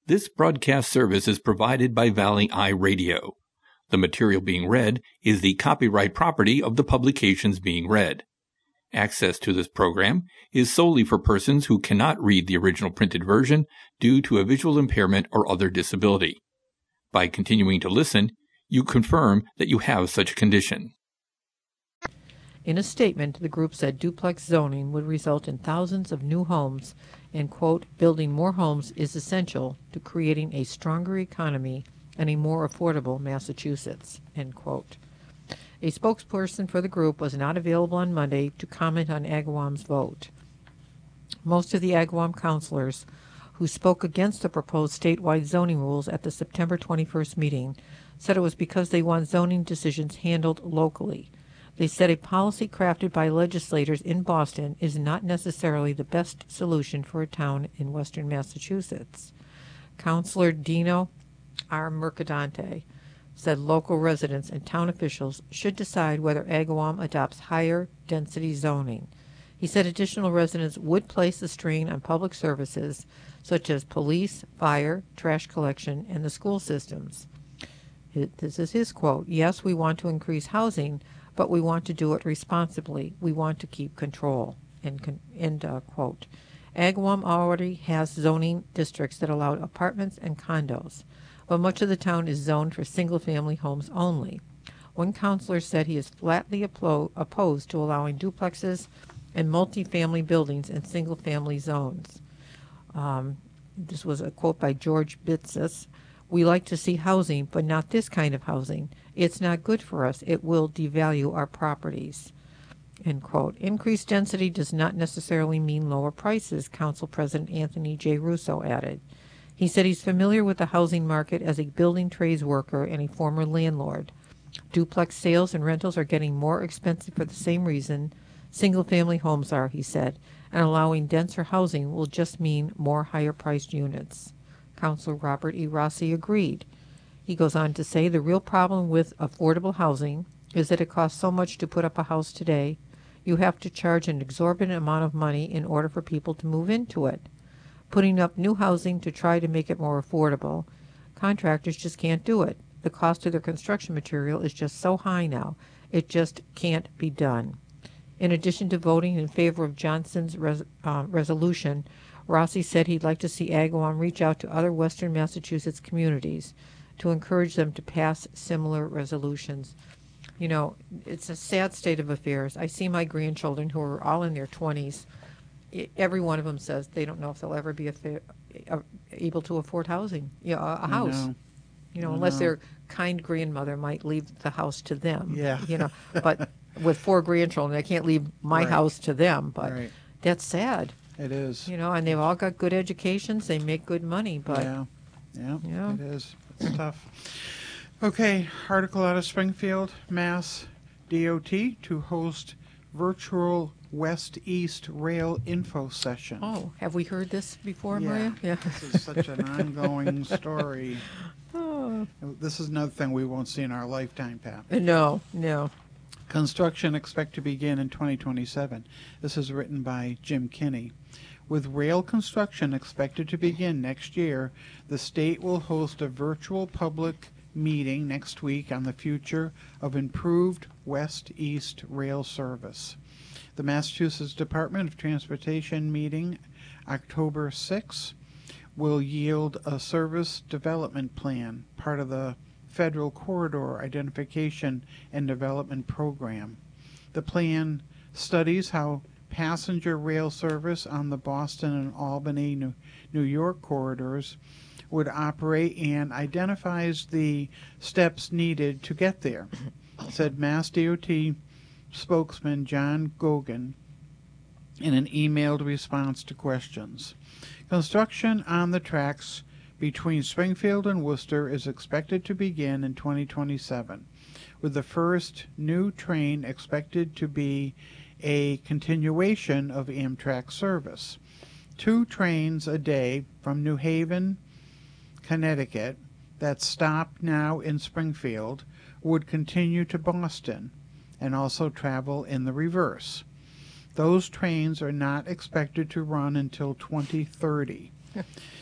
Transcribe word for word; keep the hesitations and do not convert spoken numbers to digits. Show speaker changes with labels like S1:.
S1: This broadcast service is provided by Valley Eye Radio. The material being read is the copyright property of the publications being read. Access to this program is solely for persons who cannot read the original printed version due to a visual impairment or other disability. By continuing to listen, you confirm that you have such a condition.
S2: In a statement, the group said duplex zoning would result in thousands of new homes and, quote, building more homes is essential to creating a stronger economy and a more affordable Massachusetts, end quote. A spokesperson for the group was not available on Monday to comment on Agawam's vote. Most of the Agawam councilors who spoke against the proposed statewide zoning rules at the September twenty-first meeting said it was because they want zoning decisions handled locally. They said a policy crafted by legislators in Boston is not necessarily the best solution for a town in western Massachusetts. Councilor Dino R. Mercadante said local residents and town officials should decide whether Agawam adopts higher density zoning. He said additional residents would place the strain on public services such as police, fire, trash collection, and the school systems. This is his quote, "Yes, we want to increase housing, but we want to do it responsibly. We want to keep control," end, end uh, quote. Agawam already has zoning districts that allow apartments and condos, but much of the town is zoned for single-family homes only. One councilor said he is flatly oppo- opposed to allowing duplexes and multifamily buildings in single-family zones. Um, this was a quote by George Bitsis. "We like to see housing, but not this kind of housing. It's not good for us. It will devalue our properties," end quote. Increased density does not necessarily mean lower prices, Council President Anthony J. Russo added. He said he's familiar with the housing market as a building trades worker and a former landlord. Duplex sales and rentals are getting more expensive for the same reason single-family homes are, he said, and allowing denser housing will just mean more higher-priced units. Councilor Robert E. Rossi agreed. He goes on to say the real problem with affordable housing is that it costs so much to put up a house today, you have to charge an exorbitant amount of money in order for people to move into it. Putting up new housing to try to make it more affordable, contractors just can't do it. The cost of their construction material is just so high now, it just can't be done. In addition to voting in favor of Johnson's res, uh, resolution, Rossi said he'd like to see Agawam reach out to other western Massachusetts communities to encourage them to pass similar resolutions. You know, it's a sad state of affairs. I see my grandchildren who are all in their twenties. Every one of them says they don't know if they'll ever be affa- uh, able to afford housing, you know, a, a house.
S3: Know.
S2: You know,
S3: I
S2: unless
S3: know.
S2: their kind grandmother might leave the house to them.
S3: Yeah.
S2: You know, but with four grandchildren, I can't leave my
S3: Right.
S2: house to them. But
S3: Right.
S2: that's sad.
S3: It is.
S2: You know, and they've all got good educations. They make good money, but
S3: yeah, yeah,
S2: yeah.
S3: it is. It's tough. Okay, article out of Springfield, Mass D O T to host virtual West-East Rail info session.
S2: oh, have we heard this before,
S3: Yeah.
S2: Maria? Yeah.
S3: This is such an ongoing story.
S2: Oh.
S3: This is another thing we won't see in our lifetime, Pat.
S2: No, no.
S3: Construction expect to begin in twenty twenty-seven. This is written by Jim Kinney. With rail construction expected to begin next year, the state will host a virtual public meeting next week on the future of improved west-east rail service. The Massachusetts Department of Transportation meeting October sixth will yield a service development plan, part of the Federal Corridor Identification and Development Program. The plan studies how passenger rail service on the Boston and Albany, New, New York corridors would operate and identifies the steps needed to get there, said Mass D O T spokesman John Gogan in an emailed response to questions. Construction on the tracks between Springfield and Worcester is expected to begin in twenty twenty-seven, with the first new train expected to be a continuation of Amtrak service. Two trains a day from New Haven, Connecticut, that stop now in Springfield would continue to Boston and also travel in the reverse. Those trains are not expected to run until twenty thirty.